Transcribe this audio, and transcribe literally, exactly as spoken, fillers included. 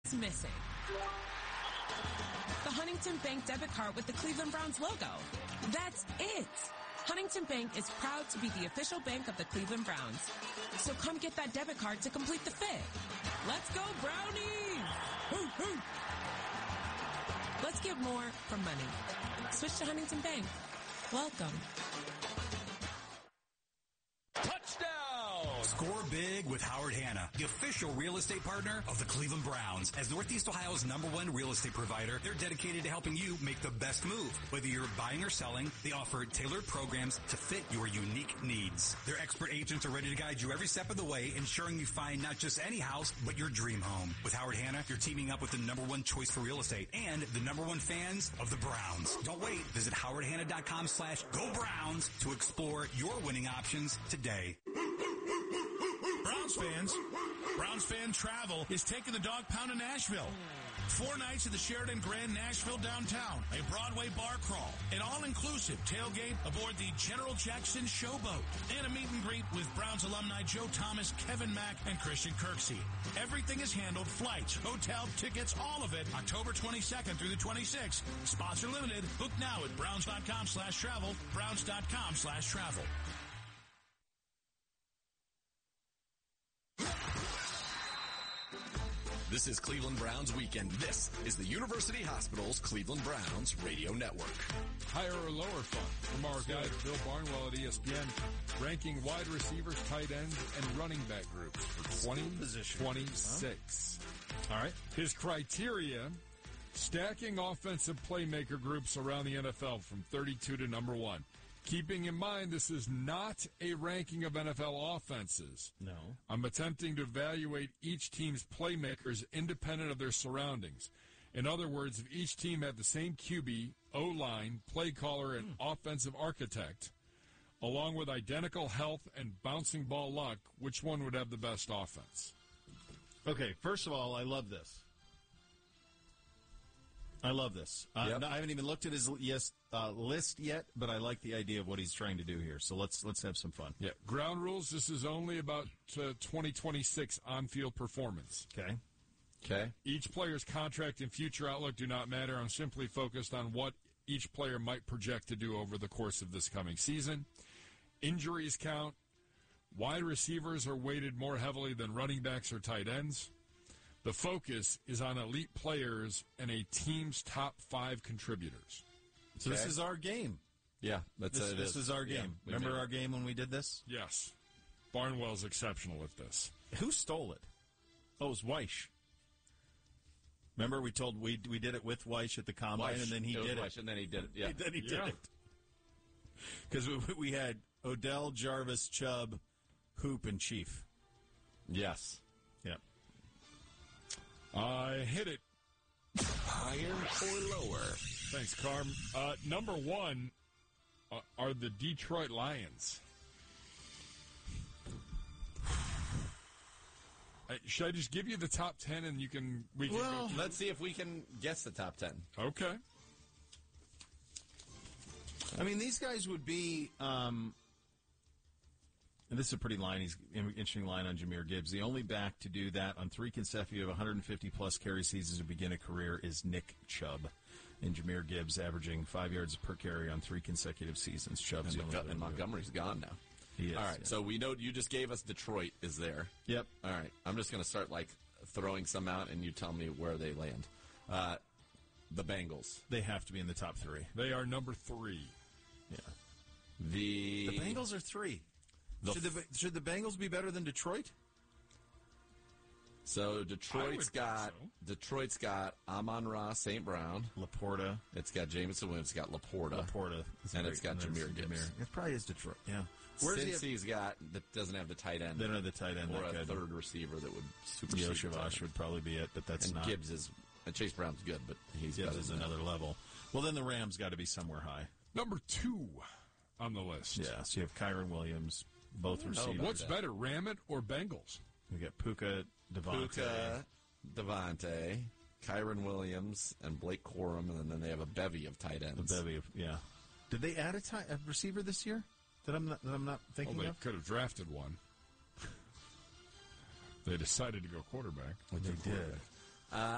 missing. The Huntington Bank debit card with the Cleveland Browns logo. That's it. Huntington Bank is proud to be the official bank of the Cleveland Browns. So come get that debit card to complete the fit. Let's go, Brownies! Woo, woo. Let's give more for money. Switch to Huntington Bank. Welcome. Score big with Howard Hanna, the official real estate partner of the Cleveland Browns. As Northeast Ohio's number one real estate provider, they're dedicated to helping you make the best move. Whether you're buying or selling, they offer tailored programs to fit your unique needs. Their expert agents are ready to guide you every step of the way, ensuring you find not just any house, but your dream home. With Howard Hanna, you're teaming up with the number one choice for real estate and the number one fans of the Browns. Don't wait. Visit howardhanna.com slash go Browns to explore your winning options today. Browns fans, Browns Fan Travel is taking the dog pound to Nashville. Four nights at the Sheridan Grand Nashville downtown, a Broadway bar crawl, an all-inclusive tailgate aboard the General Jackson Showboat, and a meet and greet with Browns alumni Joe Thomas, Kevin Mack, and Christian Kirksey. Everything is handled, flights, hotel, tickets, all of it, October twenty-second through the twenty-sixth. Spots are limited. Book now at browns.com slash travel, browns.com slash travel. This is Cleveland Browns Weekend. This is the University Hospital's Cleveland Browns Radio Network. Higher or lower fun from our guide Bill Barnwell at E S P N, ranking wide receivers, tight ends, and running back groups for twenty twenty-six. Huh? All right. His criteria, stacking offensive playmaker groups around the N F L from thirty-two to number one. Keeping in mind, this is not a ranking of N F L offenses. No. I'm attempting to evaluate each team's playmakers independent of their surroundings. In other words, if each team had the same Q B, O-line, play caller, and hmm. offensive architect, along with identical health and bouncing ball luck, which one would have the best offense? Okay, first of all, I love this. I love this. Yep. Uh, I haven't even looked at his yes, uh, list yet, but I like the idea of what he's trying to do here. So let's let's have some fun. Yeah. Ground rules, this is only about uh, twenty twenty-six on-field performance. Okay. Okay. Each player's contract and future outlook do not matter. I'm simply focused on what each player might project to do over the course of this coming season. Injuries count. Wide receivers are weighted more heavily than running backs or tight ends. The focus is on elite players and a team's top five contributors. So okay. This is our game. Yeah, that's this, it this is. is our game. Yeah, Remember our game when we did this? Yes. Barnwell's exceptional at this. Who stole it? Oh, it was Weish. Remember we told we we did it with Weish at the combine, Weish. and then he it did Weish, it. And then he did it. Yeah. then he yeah. did it. Because we, we had Odell, Jarvis, Chubb, Hoop, and Chief. Yes. Yep. I hit it. Higher or lower? Thanks, Carm. Uh, number one uh, are the Detroit Lions. Uh, should I just give you the top ten and you can... We can well, go let's see if we can guess the top ten. Okay. I mean, these guys would be... Um, and this is a pretty line. He's interesting line on Jahmyr Gibbs. The only back to do that on three consecutive one hundred fifty plus carry seasons to begin a career is Nick Chubb. And Jahmyr Gibbs averaging five yards per carry on three consecutive seasons. Chubb's and, the only and Montgomery's gone now. He is. All right, yeah. so we know you just gave us Detroit is there. Yep. All right, I'm just going to start like throwing some out, and you tell me where they land. Uh, the Bengals. They have to be in the top three. They are number three. Yeah. The the Bengals are three. The should the should the Bengals be better than Detroit? So Detroit's got so. Detroit's got Amon-Ra Saint Brown, Laporta. It's got Jameson Williams. It's got Laporta. Laporta, and it's got Jahmyr Gibbs. Jahmyr. It probably is Detroit. Yeah. Where's Cincy's he has got that doesn't have the tight end. They don't have the tight end. Or that a good. third receiver that would supersede. Yoshavash would probably be it, but that's and not. Gibbs is and Chase Brown's good, but he's Gibbs better is than another that. level. Well, then the Rams got to be somewhere high. Number two on the list. Yeah. So you have Kyron Williams, both Oh, receivers. What's better, Ramit or Bengals? We got Puka, Devontae. Puka, Devontae, Kyron Williams, and Blake Corum, and then they have a bevy of tight ends. A bevy of yeah. Did they add a, tie, a receiver this year that I'm not that I'm not thinking well, they of? could have drafted one. They decided to go quarterback. They did. Uh,